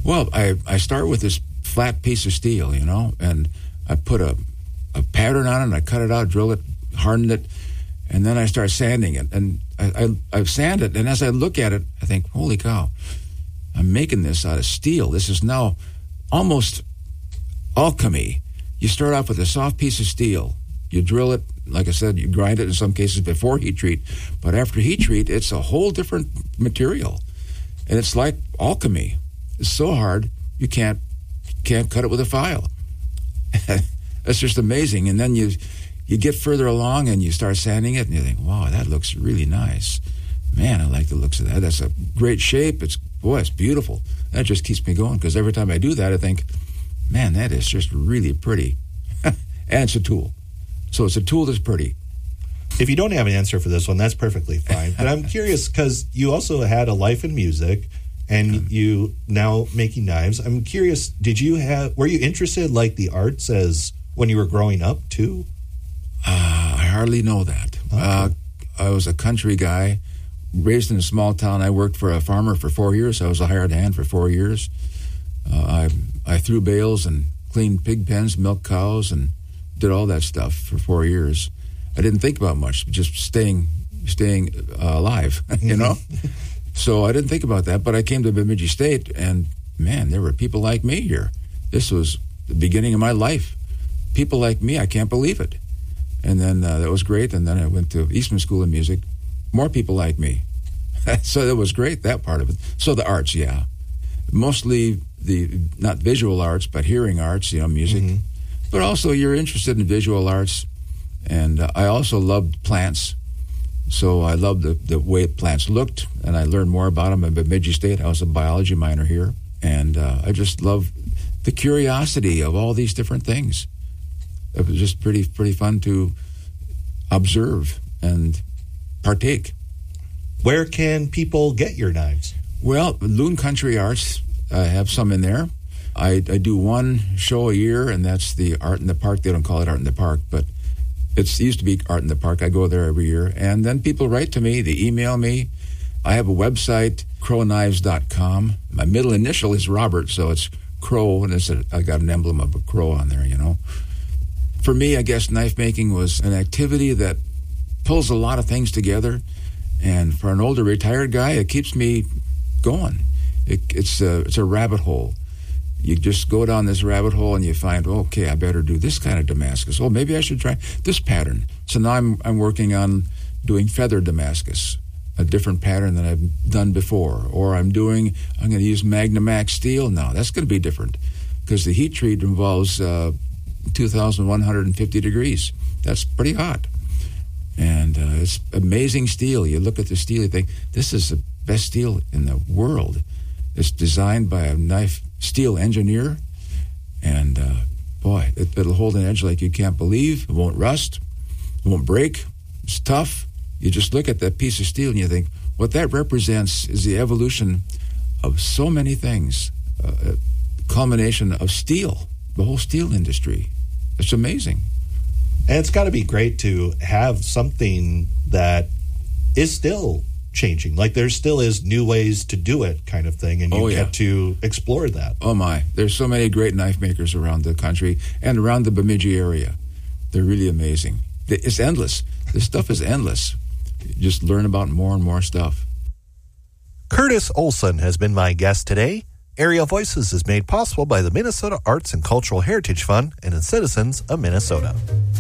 Well, I start with this flat piece of steel, and I put a pattern on it, and I cut it out, drill it, harden it, and then I start sanding it. And I sand it, and as I look at it, I think, holy cow, I'm making this out of steel. This is now almost alchemy. You start off with a soft piece of steel. You drill it, like I said, you grind it in some cases before heat treat. But after heat treat, it's a whole different material. And it's like alchemy. It's so hard, you can't cut it with a file. That's just amazing. And then you get further along and you start sanding it, and you think, wow, that looks really nice. Man, I like the looks of that. That's a great shape. It's beautiful. That just keeps me going, because every time I do that, I think, man, that is just really pretty. And it's a tool. So it's a tool that's pretty. If you don't have an answer for this one, that's perfectly fine. But I'm curious, because you also had a life in music, and you now making knives. I'm curious, were you interested like the arts as when you were growing up too? I hardly know that. Okay. I was a country guy, raised in a small town. I worked for a farmer for 4 years. I was a hired hand for 4 years. I threw bales and cleaned pig pens, milked cows, and did all that stuff for 4 years. I didn't think about much, just staying alive, So I didn't think about that, but I came to Bemidji State, and man, there were people like me here. This was the beginning of my life. People like me, I can't believe it. And then that was great, and then I went to Eastman School of Music. More people like me. So that was great, that part of it. So the arts, yeah. Mostly not visual arts, but hearing arts, music. Mm-hmm. But also you're interested in visual arts, and I also loved plants. So I loved the way plants looked, and I learned more about them at Bemidji State. I was a biology minor here, and I just love the curiosity of all these different things. It was just pretty fun to observe and partake. Where can people get your knives? Well, Loon Country Arts, I have some in there. I do one show a year, and that's the Art in the Park. They don't call it Art in the Park, but it used to be Art in the Park. I go there every year. And then people write to me. They email me. I have a website, crowknives.com. My middle initial is Robert, so it's Crow, and I got an emblem of a crow on there, For me, I guess knife making was an activity that pulls a lot of things together. And for an older retired guy, it keeps me going. It's a rabbit hole. You just go down this rabbit hole and you find, okay, I better do this kind of Damascus. Oh, maybe I should try this pattern. So now I'm working on doing feather Damascus, a different pattern than I've done before. Or I'm going to use Magnamax steel now. That's going to be different because the heat treat involves 2,150 degrees. That's pretty hot. And it's amazing steel. You look at the steel, you think, this is the best steel in the world. It's designed by a knife steel engineer, and it'll hold an edge like you can't believe. It won't rust. It won't break. It's tough. You just look at that piece of steel and you think, what that represents is the evolution of so many things, a culmination of steel, the whole steel industry. It's amazing. And it's got to be great to have something that is still changing. Like there still is new ways to do it kind of thing, and you get to explore that. Oh my, there's so many great knife makers around the country and around the Bemidji area. They're really amazing. It's endless. This stuff is endless. You just learn about more and more stuff. Curtis Olson has been my guest today. Area Voices is made possible by the Minnesota Arts and Cultural Heritage Fund and the citizens of Minnesota.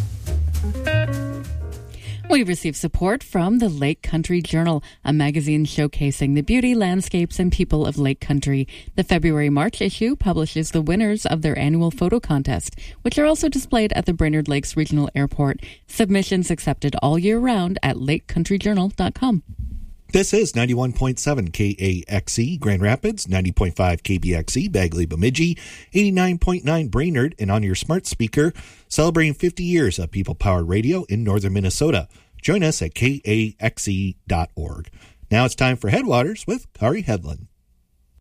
We receive support from the Lake Country Journal, a magazine showcasing the beauty, landscapes, and people of Lake Country. The February-March issue publishes the winners of their annual photo contest, which are also displayed at the Brainerd Lakes Regional Airport. Submissions accepted all year round at lakecountryjournal.com. This is 91.7 KAXE Grand Rapids, 90.5 KBXE Bagley Bemidji, 89.9 Brainerd, and on your smart speaker, celebrating 50 years of people-powered radio in northern Minnesota. Join us at kaxe.org. Now it's time for Headwaters with Kari Hedlund.